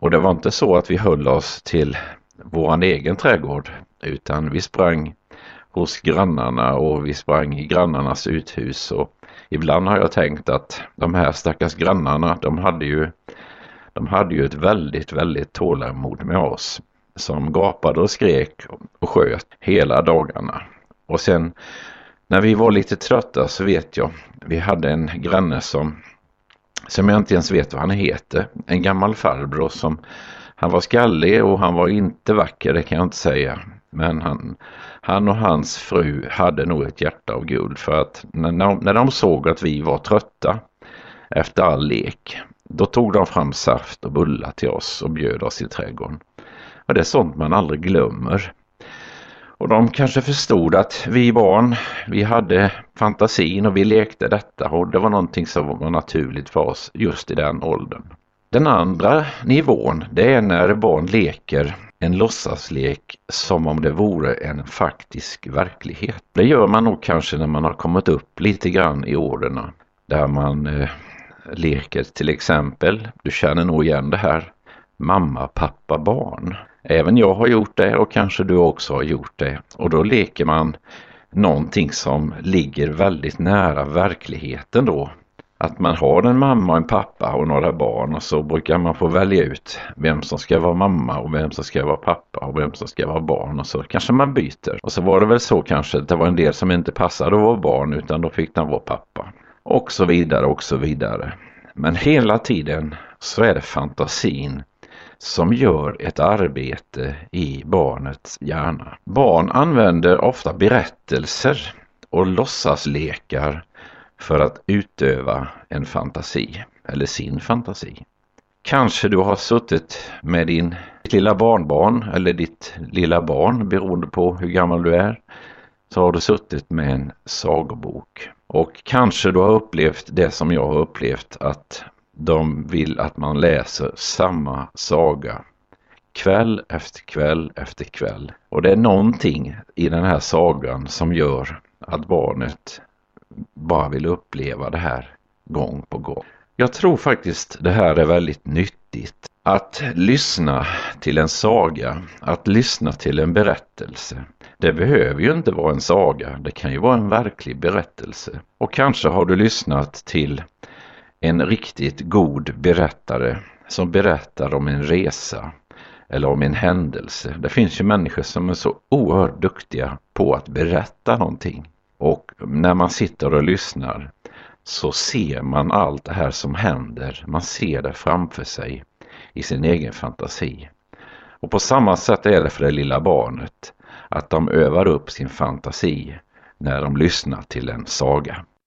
Och det var inte så att vi höll oss till våran egen trädgård, utan vi sprang hos grannarna och vi sprang i grannarnas uthus. Och ibland har jag tänkt att de här stackars grannarna, de hade ju ett väldigt, väldigt tålamod med oss, som gapade och skrek och sköt hela dagarna. Och sen när vi var lite trötta så vet jag, vi hade en granne som jag inte ens vet vad han heter. En gammal farbror han var skallig och han var inte vacker, det kan jag inte säga. Men han och hans fru hade nog ett hjärta av guld, för att när de såg att vi var trötta efter all lek, då tog de fram saft och bullar till oss och bjöd oss i trädgården. Och det är sånt man aldrig glömmer. Och de kanske förstod att vi barn, vi hade fantasin och vi lekte detta, och det var någonting som var naturligt för oss just i den åldern. Den andra nivån, det är när barn leker en låtsaslek som om det vore en faktisk verklighet. Det gör man nog kanske när man har kommit upp lite grann i åren, där man leker till exempel, du känner nog igen det här, mamma, pappa, barn. Även jag har gjort det och kanske du också har gjort det. Och då leker man någonting som ligger väldigt nära verkligheten då. Att man har en mamma och en pappa och några barn, och så brukar man få välja ut vem som ska vara mamma och vem som ska vara pappa och vem som ska vara barn, och så kanske man byter. Och så var det väl så kanske att det var en del som inte passade att vara barn, utan då fick den vara pappa. Och så vidare och så vidare. Men hela tiden så är det fantasin som gör ett arbete i barnets hjärna. Barn använder ofta berättelser och låtsaslekar för att utöva en fantasi eller sin fantasi. Kanske du har suttit med ditt lilla barnbarn eller ditt lilla barn, beroende på hur gammal du är, så har du suttit med en sagobok. Och kanske du har upplevt det som jag har upplevt, att de vill att man läser samma saga kväll efter kväll efter kväll. Och det är någonting i den här sagan som gör att barnet bara vill uppleva det här gång på gång. Jag tror faktiskt det här är väldigt nyttigt. Att lyssna till en saga, att lyssna till en berättelse. Det behöver ju inte vara en saga, det kan ju vara en verklig berättelse. Och kanske har du lyssnat till en riktigt god berättare som berättar om en resa eller om en händelse. Det finns ju människor som är så oerhört duktiga på att berätta någonting. Och när man sitter och lyssnar så ser man allt det här som händer. Man ser det framför sig i sin egen fantasi. Och på samma sätt är det för det lilla barnet, att de övar upp sin fantasi när de lyssnar till en saga.